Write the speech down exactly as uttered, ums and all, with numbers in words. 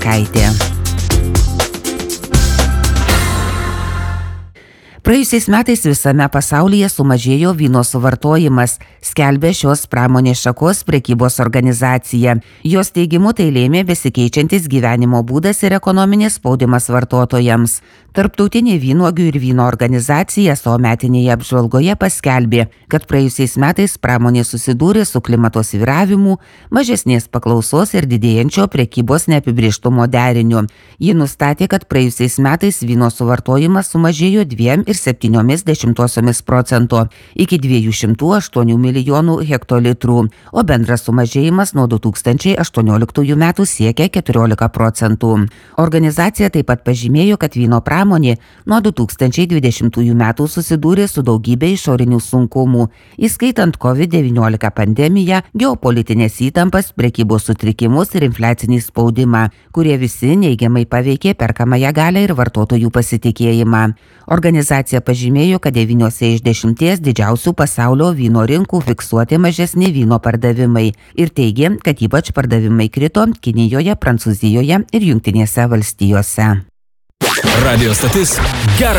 Kaitė. Praėjusiais metais visame pasaulyje sumažėjo vyno suvartojimas, skelbia šios pramonės šakos prekybos organizacija. Jos teigimu tai lėmė besikeičiantis gyvenimo būdas ir ekonominis spaudimas vartotojams. Tarptautinė vynuogių ir vyno organizacija savo metinėje apžvalgoje paskelbė, kad praėjusiais metais pramonė susidūrė su klimato svyravimu, mažesnės paklausos ir didėjančio prekybos neapibrėžtumo deriniu. Ji nustatė, kad praėjusiais metais vyno suvartojimas sumažėjo dviem ir septyniomis dešimtosiomis procento iki dviejų šimtų aštuonių milijonų hektolitrų, o bendras sumažėjimas nuo du tūkstančiai aštuonioliktųjų metų siekia keturiolika procentų. Organizacija taip pat pažymėjo, kad vyno pramonė nuo du tūkstančiai dvidešimtųjų metų susidūrė su daugybė išorinių sunkumų, įskaitant COVID devyniolika pandemiją, geopolitinės įtampas, prekybos sutrikimus ir infliacinį spaudimą, kurie visi neigiamai paveikė perkamąją galią ir vartotojų pasitikėjimą. Organizacija pažymėjo, kad devyniose iš dešimties didžiausių pasaulio vyno rinkų fiksuoti mažesni vyno pardavimai ir teigė, kad ypač pardavimai krito Kinijoje, Prancūzijoje ir Jungtinėse valstijose. Radio stotis Geras